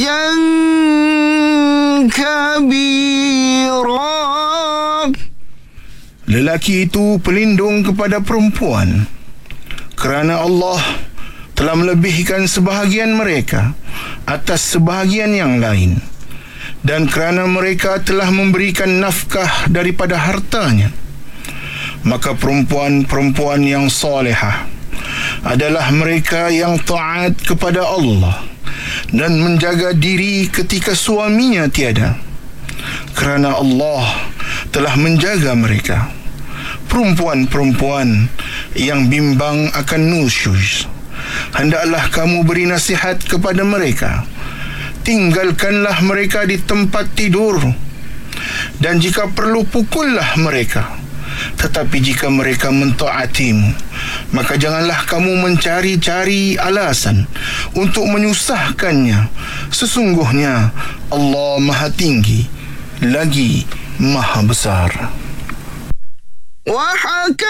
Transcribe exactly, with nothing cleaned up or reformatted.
yang kabira. Lelaki itu pelindung kepada perempuan kerana Allah telah melebihkan sebahagian mereka atas sebahagian yang lain, dan kerana mereka telah memberikan nafkah daripada hartanya. Maka perempuan-perempuan yang solehah adalah mereka yang taat kepada Allah dan menjaga diri ketika suaminya tiada, kerana Allah telah menjaga mereka. Perempuan-perempuan yang bimbang akan nusyuz, hendaklah kamu beri nasihat kepada mereka. Tinggalkanlah mereka di tempat tidur, dan jika perlu pukullah mereka. Tetapi jika mereka mentaatimu, maka janganlah kamu mencari-cari alasan untuk menyusahkannya. Sesungguhnya Allah Maha Tinggi lagi Maha Besar. Wahaka